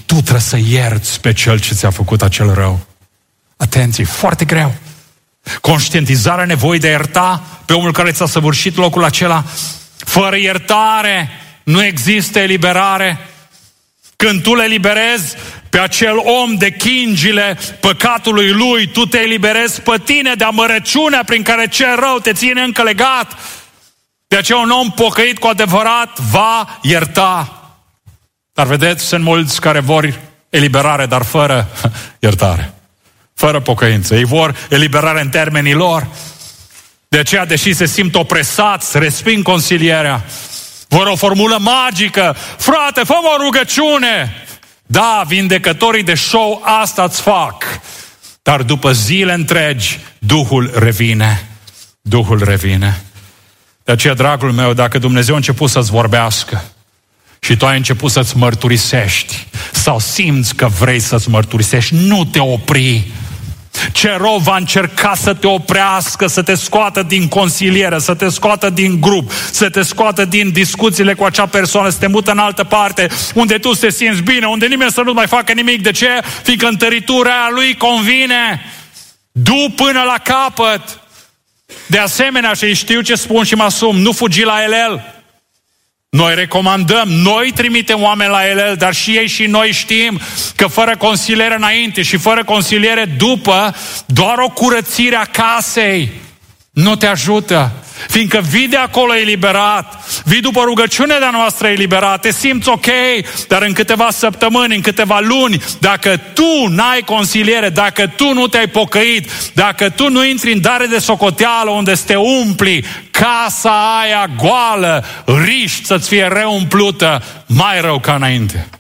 tu trebuie să ierți pe cel ce ți-a făcut acel rău. Atenție, foarte greu. Conștientizarea nevoii de a ierta pe omul care ți-a săvârșit locul acela. Fără iertare nu există eliberare. Când tu le eliberezi pe acel om de chingile păcatului lui, tu te eliberezi pe tine de amărăciunea prin care cel rău te ține încă legat. De aceea un om pocăit cu adevărat va ierta. Dar vedeți, sunt mulți care vor eliberare, dar fără iertare. Fără pocăință. Ei vor eliberare în termenii lor. De aceea, deși se simt opresați, resping consilierea. Vor o formulă magică. Frate, fă-mă o rugăciune. Da, vindecătorii de show asta îți fac. Dar după zile întregi, Duhul revine. Duhul revine. De aceea, dragul meu, dacă Dumnezeu a început să-ți vorbească și tu ai început să-ți mărturisești sau simți că vrei să-ți mărturisești, nu te opri. Ce rău va încerca să te oprească, să te scoată din consiliere, să te scoată din grup, să te scoată din discuțiile cu acea persoană, să te mută în altă parte, unde tu te simți bine, unde nimeni să nu mai facă nimic. De ce? Fiindcă întăritura aia lui convine. Du până la capăt. De asemenea, și știu ce spun și mă asum, nu fugi la el. Noi recomandăm, noi trimitem oameni la el, dar și ei și noi știm că fără consiliere înainte și fără consiliere după, doar o curățire a casei nu te ajută. Fiindcă vii de acolo eliberat, vii după rugăciunea de-a noastră eliberat, te simți ok, dar în câteva săptămâni, în câteva luni, dacă tu n-ai consiliere, dacă tu nu te-ai pocăit, dacă tu nu intri în dare de socoteală unde să te umpli, casa aia goală, riști să-ți fie reumplută, mai rău ca înainte.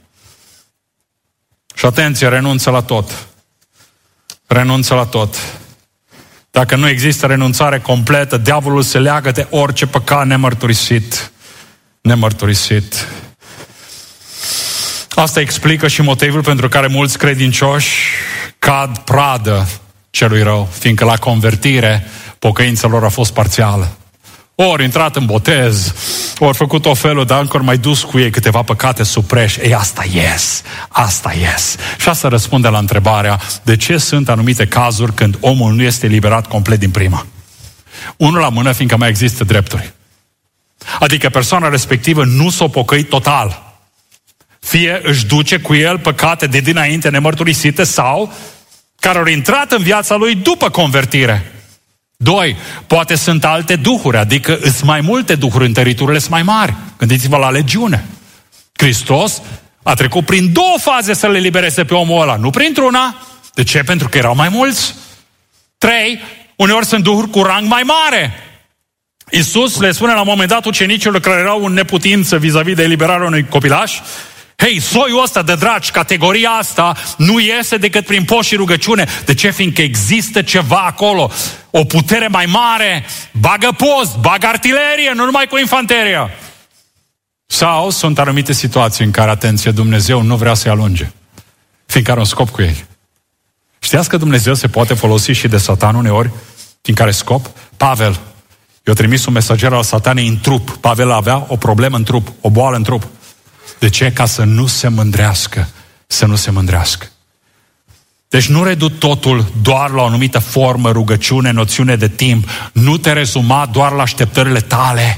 Și atenție, renunță la tot. Renunță la tot. Dacă nu există renunțare completă, diavolul se leagă de orice păcat nemărturisit. Nemărturisit. Asta explică și motivul pentru care mulți credincioși cad pradă celui rău, fiindcă la convertire pocăința lor a fost parțială. Ori intrat în botez, ori făcut o felul, dar încă mai dus cu ei câteva păcate supreși. Ei, asta ies. Și asta răspunde la întrebarea, de ce sunt anumite cazuri când omul nu este eliberat complet din prima? Unul la mână, fiindcă mai există drepturi. Adică persoana respectivă nu s-o pocăit total. Fie își duce cu el păcate de dinainte nemărturisite sau care au intrat în viața lui după convertire. 2. Poate sunt alte duhuri, adică îs mai multe duhuri, întăriturile sunt mai mari. Gândiți-vă la legiune. Hristos a trecut prin 2 faze să le libereze pe omul ăla, nu printr-una. De ce? Pentru că erau mai mulți. 3. Uneori sunt duhuri cu rang mai mare. Iisus le spune la un moment dat ucenicilor care erau în neputință vis-a-vis de eliberarea unui copilaș: hei, soiul ăsta de dragi, categoria asta, nu iese decât prin post și rugăciune. De ce? Fiindcă există ceva acolo, o putere mai mare, bagă post, bagă artilerie, nu numai cu infanteria. Sau sunt anumite situații în care, atenție, Dumnezeu nu vrea să-i alunge, fiindcă are un scop cu ei. Știați că Dumnezeu se poate folosi și de Satan uneori, din care scop? Pavel i-a trimis un mesager al Satanei în trup. Pavel avea o problemă în trup, o boală în trup. De ce? Ca să nu se mândrească. Să nu se mândrească. Deci nu redu totul doar la o anumită formă, rugăciune, noțiune de timp. Nu te rezuma doar la așteptările tale.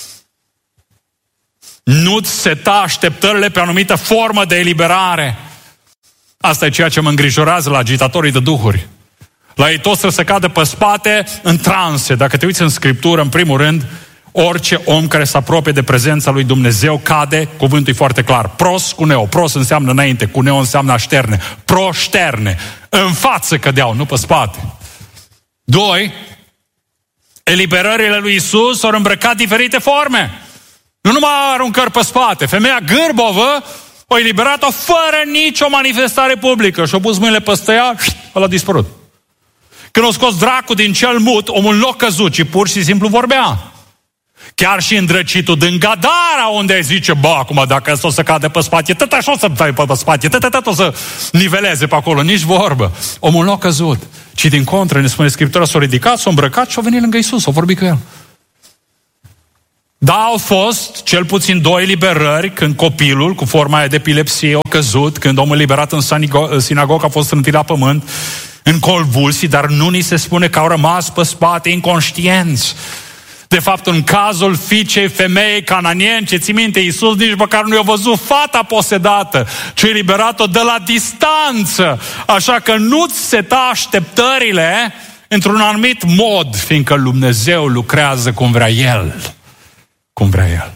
Nu-ți seta așteptările pe o anumită formă de eliberare. Asta e ceea ce mă îngrijorează la agitatorii de duhuri. La ei toți să se cadă pe spate în transe. Dacă te uiți în Scriptură, în primul rând, orice om care se apropie de prezența lui Dumnezeu cade, cuvântul e foarte clar, pros cu neo. Pros înseamnă înainte, cu neo înseamnă așterne. Proșterne. În față cădeau, nu pe spate. 2. Eliberările lui Iisus au îmbrăcat diferite forme. Nu numai aruncări pe spate. Femeia gârbovă o eliberat-o fără nicio manifestare publică. Și-o pus mâinile peste ea, ăla a dispărut. Când o scos dracul din cel mut, omul nu a căzut, ci pur și simplu vorbea. Chiar și îndrăcitul din Gadara, unde ai zice, acum dacă o să cadă pe spate, tot așa o să dai pe spate, tot o să niveleze pe acolo, nici vorbă. Omul nu a căzut, ci din contră, ne spune Scriptura, s-a ridicat, s-a îmbrăcat și a venit lângă Iisus, a vorbit cu el. Da, au fost cel puțin 2 eliberări când copilul cu forma aia de epilepsie a căzut, când omul eliberat în sinagogă a fost trântit la pământ în convulsii, dar nu ni se spune că au rămas pe spate inconștienți. De fapt, în cazul fiicei femei cananieni, ce ții minte, Iisus nici măcar nu i-a văzut fata posedată, ci a eliberat-o de la distanță. Așa că nu-ți seta așteptările într-un anumit mod, fiindcă Dumnezeu lucrează cum vrea El. Cum vrea El.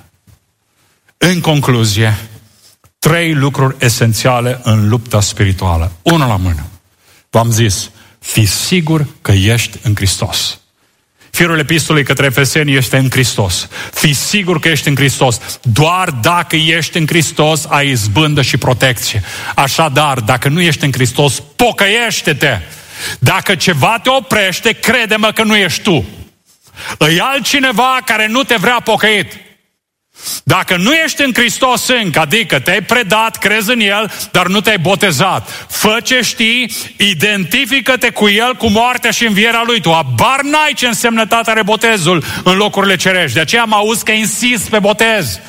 În concluzie, 3 lucruri esențiale în lupta spirituală. 1 la mână. V-am zis, fii sigur că ești în Hristos. Firul epistolei către Efeseni este în Hristos. Fii sigur că ești în Hristos. Doar dacă ești în Hristos, ai izbândă și protecție. Așadar, dacă nu ești în Hristos, pocăiește-te. Dacă ceva te oprește, crede-mă că nu ești tu. E altcineva care nu te vrea pocăit. Dacă nu ești în Hristos încă, adică te-ai predat, crezi în El, dar nu te-ai botezat, fă ce știi, identifică-te cu El, cu moartea și învierea Lui. Tu abar n-ai ce însemnătate are botezul în locurile cerești. De aceea am auzit că insist pe botez.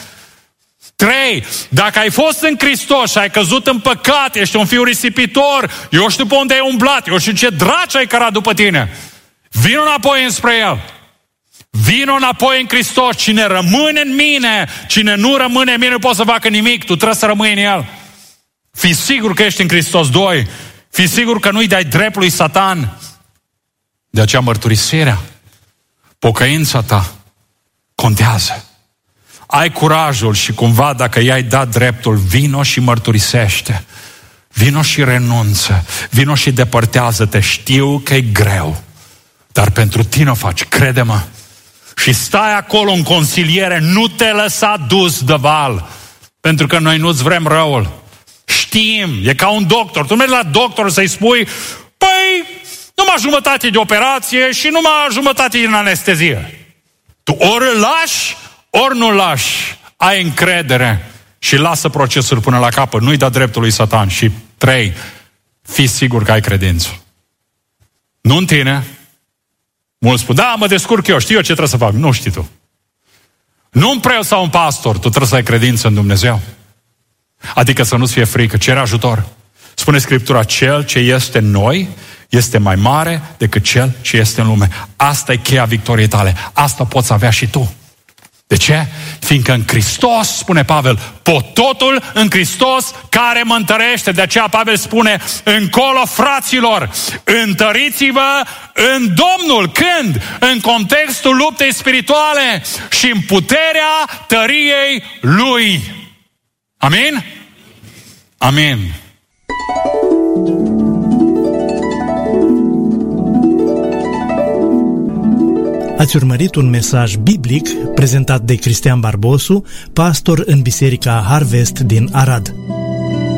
3. Dacă ai fost în Hristos și ai căzut în păcat, ești un fiu risipitor, eu știu pe unde ai umblat, eu știu ce draci ai cărat după tine. Vino înapoi înspre El. Vino înapoi în Hristos. Cine rămâne în mine, cine nu rămâne în mine, nu poate să facă nimic. Tu trebuie să rămâi în El. Fii sigur că ești în Hristos. 2. Fii sigur că nu-i dai drept lui Satan. De aceea mărturisirea, pocăința ta contează. Ai curajul și cumva dacă i-ai dat dreptul, vino și mărturisește. Vino și renunță. Vino și depărtează-te. Știu că e greu, dar pentru tine o faci, crede-mă. Și stai acolo în consiliere, nu te lăsa dus de val, pentru că noi nu-ți vrem răul. Știm, e ca un doctor. Tu mergi la doctor să-i spui, păi, numai jumătate de operație și numai jumătate din anestezie. Tu ori îl lași, ori nu lași. Ai încredere și lasă procesul până la capăt. Nu-i da dreptul lui Satan. Și 3, fii sigur că ai credință. Nu în tine. Mulți spun, da, mă descurc eu, știu eu ce trebuie să fac. Nu știi tu. Nu un preot sau un pastor, tu trebuie să ai credință în Dumnezeu. Adică să nu-ți fie frică, cere ajutor. Spune Scriptura, cel ce este în noi este mai mare decât cel ce este în lume. Asta e cheia victoriei tale. Asta poți avea și tu. De ce? Fiindcă în Hristos, spune Pavel, pot totul în Hristos care mă întărește. De aceea Pavel spune, încolo fraților, întăriți-vă în Domnul. Când? În contextul luptei spirituale și în puterea tăriei Lui. Amin? Amin. Ați urmărit un mesaj biblic prezentat de Cristian Barbosu, pastor în Biserica Harvest din Arad.